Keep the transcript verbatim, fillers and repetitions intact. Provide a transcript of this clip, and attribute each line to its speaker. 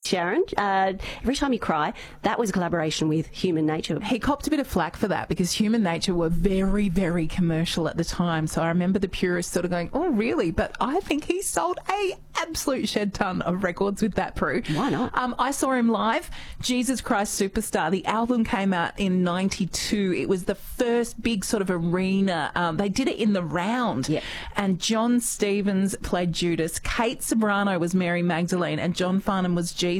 Speaker 1: Sharon. Uh, Every Time You Cry, that was a collaboration with Human Nature.
Speaker 2: He copped a bit of flack for that because Human Nature were very, very commercial at the time. So I remember the purists sort of going, oh, really? But I think he sold a absolute shed ton of records with that, Prue.
Speaker 1: Why not?
Speaker 2: Um, I saw him live, Jesus Christ Superstar. The album came out in ninety-two. It was the first big sort of arena. Um, they did it in the round.
Speaker 1: Yep.
Speaker 2: And John Stevens played Judas. Kate Sobrano was Mary Magdalene. And John Farnham was Jesus.